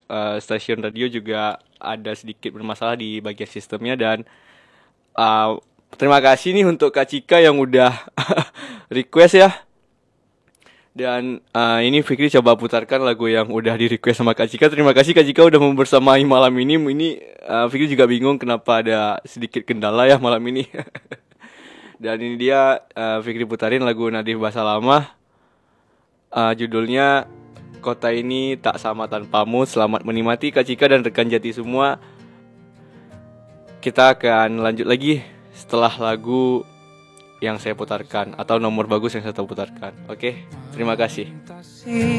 stasiun radio juga ada sedikit bermasalah di bagian sistemnya. Dan uh, terima kasih nih untuk Kak Cika yang udah request ya. Dan ini Fikri coba putarkan lagu yang udah di request sama Kak Cika. Terima kasih Kak Cika udah membersamai malam ini. Ini Fikri juga bingung kenapa ada sedikit kendala ya malam ini. Dan ini dia Fikri putarin lagu Nadif Bahasa Lama. Judulnya Kota Ini Tak Sama Tanpamu. Selamat menikmati Kak Cika dan rekan Jati semua. Kita akan lanjut lagi setelah lagu yang saya putarkan atau nomor bagus yang saya putarkan. Oke, terima kasih.